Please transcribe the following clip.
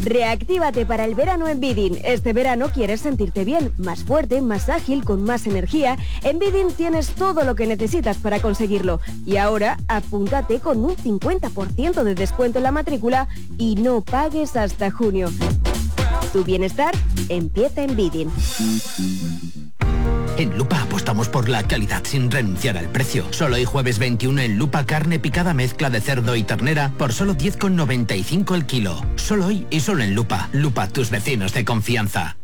Reactívate para el verano en Bidin. Este verano quieres sentirte bien, más fuerte, más ágil, con más energía. En Bidin tienes todo lo que necesitas para conseguirlo. Y ahora, apúntate con un 50% de descuento en la matrícula y no pagues hasta junio. Tu bienestar empieza en Bidin. En Lupa apostamos por la calidad sin renunciar al precio. Solo hoy jueves 21 en Lupa carne picada mezcla de cerdo y ternera por solo 10,95 el kilo. Solo hoy y solo en Lupa. Lupa, tus vecinos de confianza.